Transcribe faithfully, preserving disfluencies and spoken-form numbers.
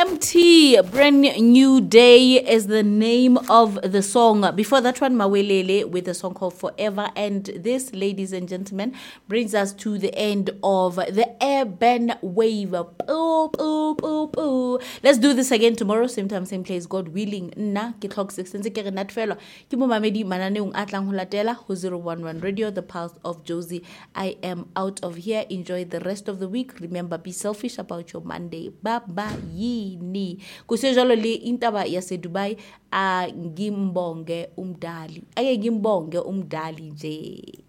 M T, Brand New Day is the name of the song. Before that one, Mawelele with a song called Forever. And this, ladies and gentlemen, brings us to the end of the Urban Wave. Boo, boo, boo, boo. Let's do this again tomorrow, same time, same place, God willing. Na, ke clock six and ke renat felo. Ke mo mamedi mananeong atlang ho latela ho zero one one Radio, the Pulse of Josie. I am out of here. Enjoy the rest of the week. Remember, be selfish about your Monday. Bye bye. Yini kusejalo le intaba yase Dubai a ngimbonge umdali ake ngimbonge umdali nje.